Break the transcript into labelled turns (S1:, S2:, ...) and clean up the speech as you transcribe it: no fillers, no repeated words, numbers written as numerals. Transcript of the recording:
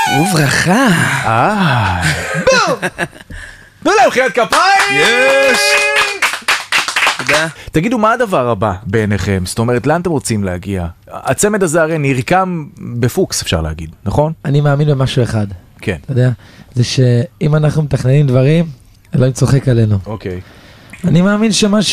S1: וברכה.
S2: בום! תנו להם חיית כפיים!
S1: יש! תודה.
S2: תגידו, מה הדבר הבא בעיניכם? זאת אומרת, לאן אתם רוצים להגיע? הצמד הזה הרי נרקם בפוקס, אפשר להגיד, נכון?
S3: אני מאמין במשהו אחד.
S2: כן.
S3: אתה יודע, זה שאם אנחנו מתכננים דברים, אלוהים צוחק עלינו.
S2: אוקיי.
S3: אני מאמין שמה